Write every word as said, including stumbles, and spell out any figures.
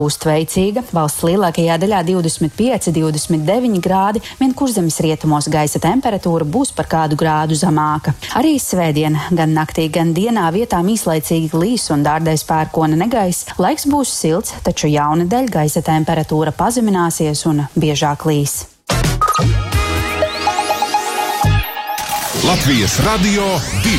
Būs veicīga, valsts lielākajā daļā divdesmit pieci līdz divdesmit deviņi grādi, vien kurzemes rietumos gaisa temperatūra būs par kādu grādu zemāka. Arī svētdien gan naktī, gan dienā vietām īslaicīgi līs un dārdēs pērkona negaiss, laiks būs silts, taču jaunedēļ gaisa temperatūra pazemināsies un biežāk līs. Latvijas Radio divi.